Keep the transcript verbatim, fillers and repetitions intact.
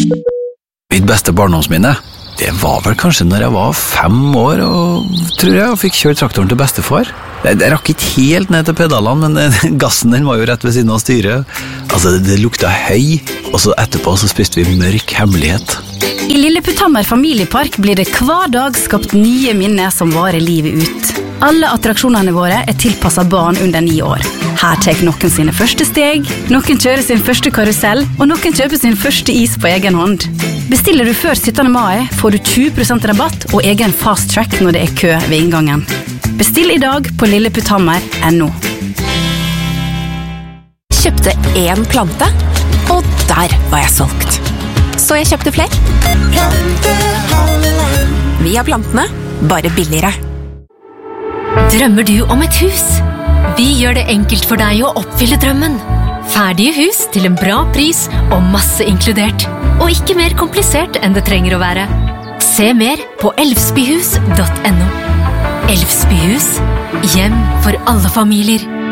Mitt beste barndomsminne, det var vel kanskje når jeg var fem år og tror jeg, og fikk kjørt traktoren til bestefar. Jeg, jeg rakk ikke helt ned til pedalene, men gassen den var jo rett ved siden av styret. Altså, det, det lukta høy, og så etterpå så spiste vi mørk hemmelighet. I Lilleputthammer familiepark blir det hver dag skapt nye minner som varer livet ut. Alle attraksjonene våre er tilpasset barn under ni år. Her tar noen sine første steg, noen kjører sin første karusell, og noen kjøper sin første is på egen hånd. Bestiller du før syttende mai, får du tjue prosent rabatt og egen fast track når det er kø ved inngangen. Bestill i dag på lilleputthammer punktum no. Kjøpte en plante, og der var jeg solgt. Så jeg kjøpte flere. Vi har plantene, bare billigere. Drømmer du om et hus? Vi gjør det enkelt for deg å oppfylle drømmen. Ferdige hus til en bra pris og masse inkludert. Og ikke mer komplisert enn det trenger å være. Se mer på elvsbyhus punktum no. Elvsbyhus, hjem for alle familier.